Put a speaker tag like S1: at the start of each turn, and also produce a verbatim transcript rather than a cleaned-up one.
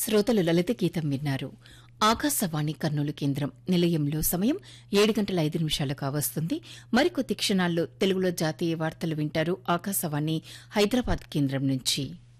S1: శ్రోతలు లలిత గీతం విన్నారు. ఆకాశవాణి కర్నూలు కేంద్రం నిలయంలో సమయం ఏడు గంటల ఐదు నిమిషాలు కావస్తుంది. మరికొద్ది క్షణాల్లో తెలుగులో జాతీయ వార్తలు వింటారు ఆకాశవాణి హైదరాబాద్ కేంద్రం నుంచి.